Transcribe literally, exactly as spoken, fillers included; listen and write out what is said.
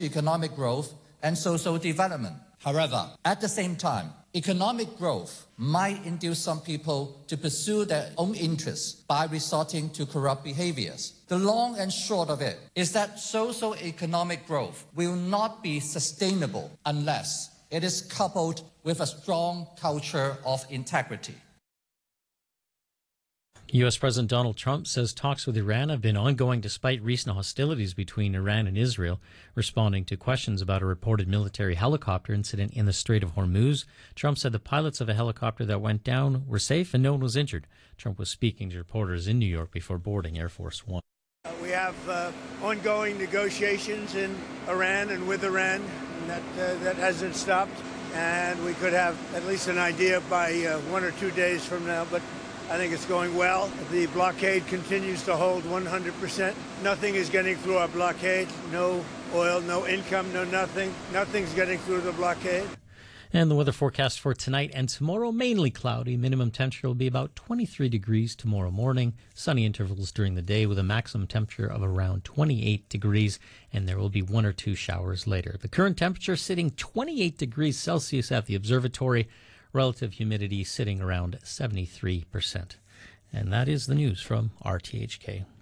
economic growth and social development. However, at the same time, economic growth might induce some people to pursue their own interests by resorting to corrupt behaviors. The long and short of it is that social economic growth will not be sustainable unless it is coupled with a strong culture of integrity. U S. President Donald Trump says talks with Iran have been ongoing despite recent hostilities between Iran and Israel. Responding to questions about a reported military helicopter incident in the Strait of Hormuz, Trump said the pilots of a helicopter that went down were safe and no one was injured. Trump was speaking to reporters in New York before boarding Air Force One. Uh, we have uh, ongoing negotiations in Iran and with Iran, and that, uh, that hasn't stopped. And we could have at least an idea by uh, one or two days from now, but I think it's going well. The blockade continues to hold one hundred percent. Nothing is getting through our blockade. No oil, no income, no nothing. Nothing's getting through the blockade. And the weather forecast for tonight and tomorrow, mainly cloudy. Minimum temperature will be about twenty-three degrees tomorrow morning. Sunny intervals during the day with a maximum temperature of around twenty-eight degrees. And there will be one or two showers later. The current temperature sitting twenty-eight degrees Celsius at the observatory. Relative humidity sitting around seventy-three percent. And that is the news from R T H K.